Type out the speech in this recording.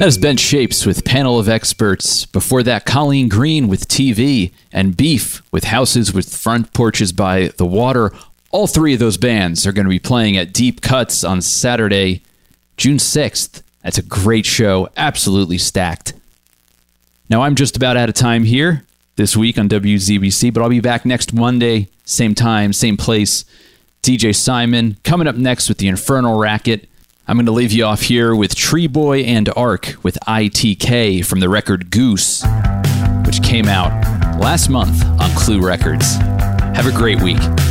That is Bent Shapes with Panel of Experts. Before that, Colleen Green with TV, and Beef with Houses with Front Porches by the Water. All three of those bands are going to be playing at Deep Cuts on Saturday, June 6th. That's a great show, absolutely stacked. Now, I'm just about out of time here this week on WZBC, but I'll be back next Monday, same time, same place. DJ Simon coming up next with the Infernal Racket. I'm going to leave you off here with Tree Boy and Ark with ITK from the record Goose, which came out last month on Clue Records. Have a great week.